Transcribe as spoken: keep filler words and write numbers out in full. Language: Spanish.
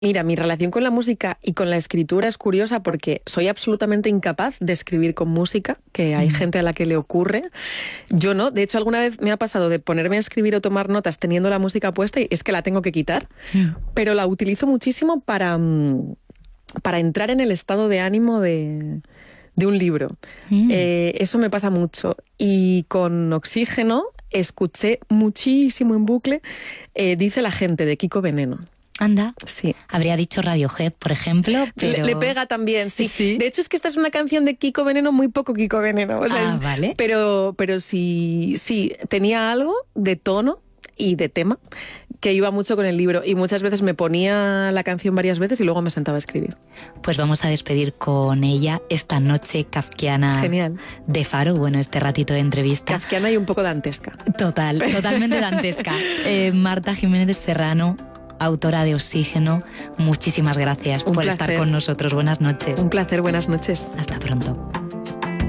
Mira, mi relación con la música y con la escritura es curiosa porque soy absolutamente incapaz de escribir con música, que hay mm. gente a la que le ocurre. Yo no. De hecho, alguna vez me ha pasado de ponerme a escribir o tomar notas teniendo la música puesta y es que la tengo que quitar, mm. pero la utilizo muchísimo para, para entrar en el estado de ánimo de, de un libro. Mm. Eh, eso me pasa mucho. Y con Oxígeno escuché muchísimo en bucle eh, Dice la gente, de Kiko Veneno. Anda, sí. Habría dicho Radiohead, por ejemplo, pero... Le, le pega también, sí. sí. De hecho, es que esta es una canción de Kiko Veneno, muy poco Kiko Veneno. O sea, ah, es, vale. Pero, pero sí, sí, tenía algo de tono y de tema que iba mucho con el libro. Y muchas veces me ponía la canción varias veces y luego me sentaba a escribir. Pues vamos a despedir con ella esta noche kafkiana. Genial. De Faro, bueno, este ratito de entrevista. Kafkiana y un poco dantesca. Total, totalmente dantesca. Eh, Marta Jiménez Serrano, autora de Oxígeno, muchísimas gracias Un por placer. estar con nosotros. Buenas noches. Un placer, buenas noches. Hasta pronto.